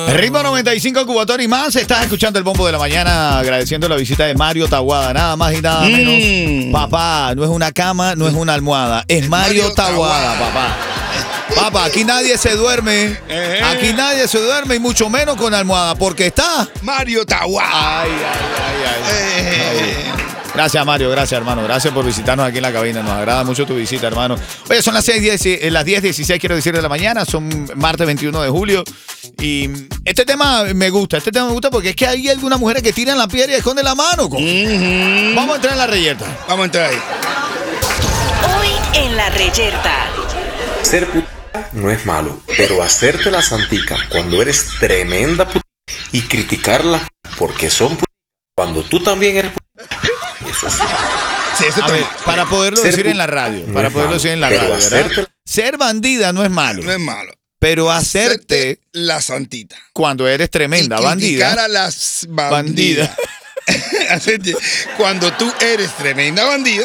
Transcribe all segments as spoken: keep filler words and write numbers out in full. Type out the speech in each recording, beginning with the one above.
Ritmo noventa y cinco, Cubatón y más. Estás escuchando el Bombo de la Mañana, agradeciendo la visita de Mario Taboada. Nada más y nada menos. Mm. Papá, no es una cama, no es una almohada. Es, es Mario, Mario Taboada, papá. Papá, aquí nadie se duerme. Aquí nadie se duerme y mucho menos con almohada, porque está Mario Taboada. Ay, ay, ay, ay. ay. Gracias, Mario, gracias, hermano. Gracias por visitarnos aquí en la cabina. Nos agrada mucho tu visita, hermano. Oye, son las seis diez, las diez dieciséis, quiero decir, de la mañana. Son martes veintiuno de julio. Y este tema me gusta. Este tema me gusta porque es que hay algunas mujeres que tiran la piedra y esconden la mano. Uh-huh. Vamos a entrar en la reyerta. Vamos a entrar ahí. Hoy en la reyerta. Ser puta no es malo, pero hacerte la santica cuando eres tremenda puta y criticarla porque son puta cuando tú también eres puta. Eso sí. Sí, eso a ver, para poderlo ser decir en la radio, no para es poderlo malo, decir en la pero radio, ¿verdad? hacerte... Ser bandida no es malo. No es malo. Pero hacerte, hacerte la santita. Cuando eres tremenda y bandida. criticar a las bandidas. Bandida. Cuando tú eres tremenda bandida.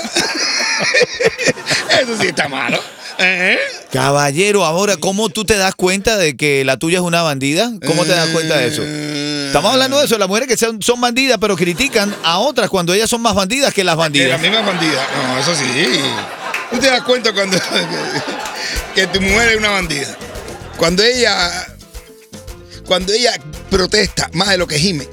Eso sí está malo. ¿Eh? Caballero, ahora, ¿cómo tú te das cuenta de que la tuya es una bandida? ¿Cómo te das cuenta de eso? Estamos hablando de eso, las mujeres que son, son bandidas, pero critican a otras cuando ellas son más bandidas que las bandidas. Las mismas bandidas. No, eso sí. Tú te das cuenta cuando que tu mujer es una bandida. Cuando ella cuando ella protesta más de lo que gime.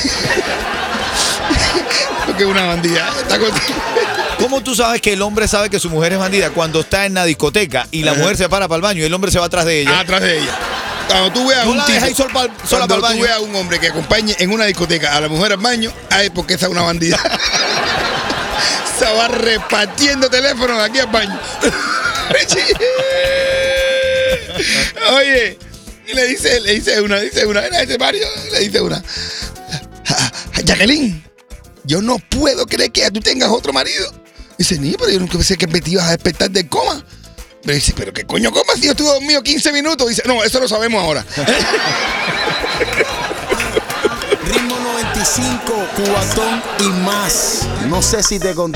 Porque es una bandida. Está contigo. ¿Cómo tú sabes que el hombre sabe que su mujer es bandida? Cuando está en la discoteca y la uh-huh. mujer se para para el baño y el hombre se va atrás de ella. Ah, atrás de ella. Cuando tú veas no un la tipo, ahí sol pa, sola cuando para el tú baño. veas un hombre que acompañe en una discoteca a la mujer al baño, ay, porque esa es una bandida. Se va repartiendo teléfonos de aquí al baño. Oye, le dice, le dice una, dice una, le dice Mario, le dice una. Jacqueline, yo no puedo creer que tú tengas otro marido. Dice, ni, pero yo nunca pensé que me te ibas a despertar del coma. Pero dice, ¿pero qué coño coma si yo estuve dormido quince minutos? Dice, no, eso lo sabemos ahora. Ritmo noventa y cinco, Cubatón y más. No sé si te conté.